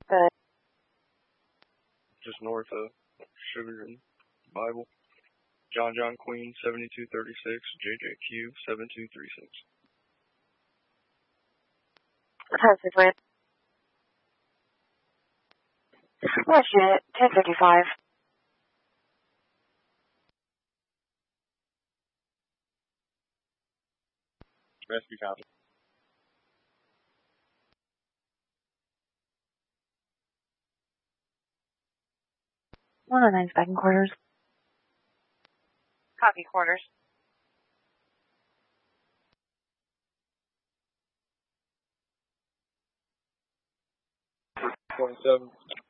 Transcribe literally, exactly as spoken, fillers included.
Good. Just north of Sugar and Bible. John John Queen seventy-two thirty-six, J J Q seven two three six. Perfect, Red. Roger, ten fifty-five. Rescue copy. one oh nine back in quarters. Copy quarters. twenty-seven.